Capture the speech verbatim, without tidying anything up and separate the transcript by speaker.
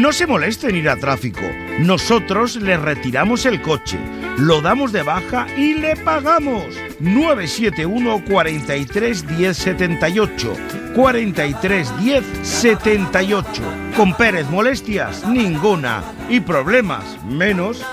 Speaker 1: No se moleste en ir a tráfico. Nosotros le retiramos el coche, lo damos de baja y le pagamos. nueve siete uno, cuarenta y tres, diez, setenta y ocho. cuarenta y tres, diez, setenta y ocho. Con Pérez molestias ninguna y problemas menos.